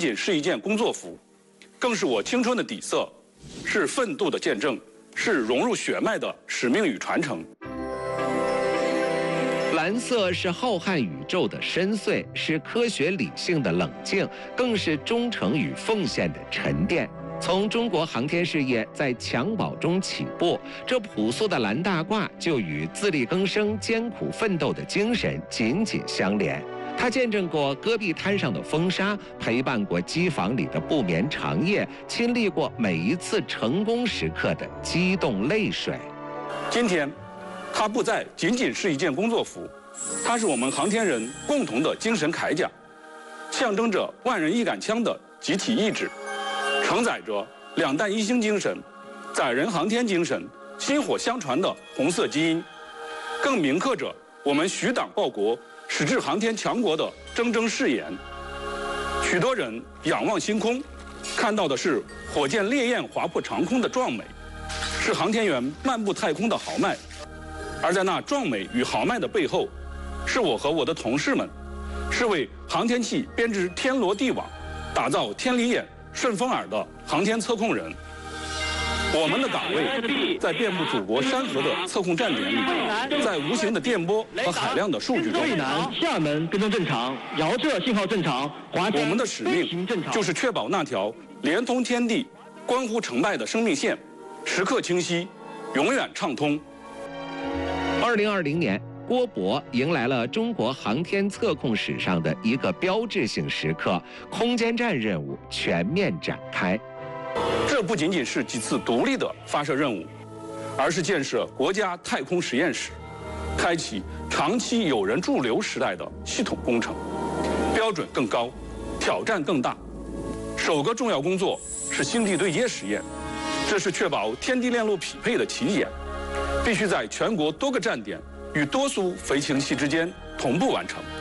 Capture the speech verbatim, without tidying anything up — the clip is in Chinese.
仅是一件工作服，更是我青春的底色，是奋斗的见证，是融入血脉的使命与传承。 蓝色是浩瀚宇宙的深邃，是科学理性的冷静，更是忠诚与奉献的沉淀。从中国航天事业在襁褓中起步，这朴素的蓝大褂就与自力更生、艰苦奋斗的精神紧紧相连。它见证过戈壁滩上的风沙，陪伴过机房里的不眠长夜，亲历过每一次成功时刻的激动泪水。 今天，它不再仅仅是一件工作服，它是我们航天人共同的精神铠甲，象征着万人一杆枪的集体意志，承载着两弹一星精神、载人航天精神、薪火相传的红色基因，更铭刻着我们许党报国、矢志航天强国的铮铮誓言。许多人仰望星空，看到的是火箭烈焰划破长空的壮美，是航天员漫步太空的豪迈。而在那壮美与豪迈的背后，是我和我的同事们，是为航天器编织天罗地网、打造天里眼、顺风耳的航天测控人。我们的岗位在遍布祖国山河的测控站点里，在无形的电波和海量的数据中。 渭南、厦门跟踪正常，遥浙信号正常。 我们的使命就是确保那条连通天地、关乎成败的生命线，时刻清晰，永远畅通。 二零二零年，郭博迎来了中国航天测控史上的一个标志性时刻——空间站任务全面展开。 这不仅仅是几次独立的发射任务，而是建设国家太空实验室，开启长期有人驻留时代的系统工程，标准更高，挑战更大。首个重要工作是星地对接实验，这是确保天地链路匹配的起点，必须在全国多个站点与多艘飞行器之间同步完成。